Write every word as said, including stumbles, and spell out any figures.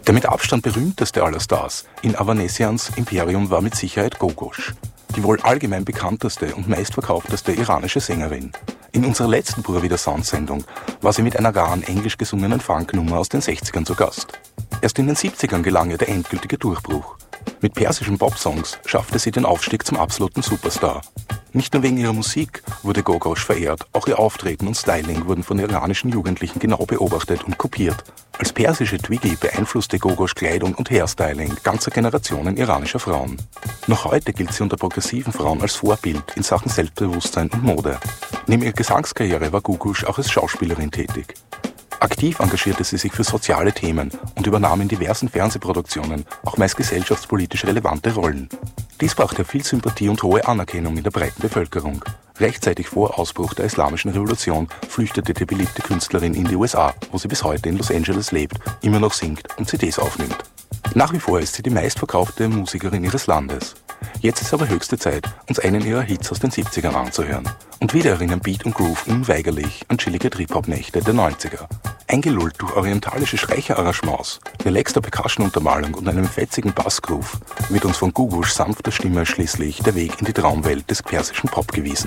Der mit Abstand berühmteste aller Stars in Avanesians Imperium war mit Sicherheit Gogosch, die wohl allgemein bekannteste und meistverkaufteste iranische Sängerin. In unserer letzten Pura Vida Sound-Sendung war sie mit einer raren englisch gesungenen Funknummer aus den sechzigern zu Gast. Erst in den siebzigern gelang ihr der endgültige Durchbruch. Mit persischen Popsongs schaffte sie den Aufstieg zum absoluten Superstar. Nicht nur wegen ihrer Musik wurde Gogosch verehrt, auch ihr Auftreten und Styling wurden von iranischen Jugendlichen genau beobachtet und kopiert. Als persische Twiggy beeinflusste Gogosch Kleidung und Hairstyling ganzer Generationen iranischer Frauen. Noch heute gilt sie unter progressiven Frauen als Vorbild in Sachen Selbstbewusstsein und Mode. Neben ihrer Gesangskarriere war Gogosch auch als Schauspielerin tätig. Aktiv engagierte sie sich für soziale Themen und übernahm in diversen Fernsehproduktionen auch meist gesellschaftspolitisch relevante Rollen. Dies brachte viel Sympathie und hohe Anerkennung in der breiten Bevölkerung. Rechtzeitig vor Ausbruch der Islamischen Revolution flüchtete die beliebte Künstlerin in die U S A, wo sie bis heute in Los Angeles lebt, immer noch singt und C Ds aufnimmt. Nach wie vor ist sie die meistverkaufte Musikerin ihres Landes. Jetzt ist aber höchste Zeit, uns einen ihrer Hits aus den siebzigern anzuhören. Und wieder erinnern Beat und Groove unweigerlich an chillige Trip-Hop-Nächte der neunziger. Eingelullt durch orientalische Streicherarrangements, relaxter Percussion-Untermalung und einem fetzigen Bassgroove wird uns von Gogoschs sanfter Stimme schließlich der Weg in die Traumwelt des persischen Pop gewiesen.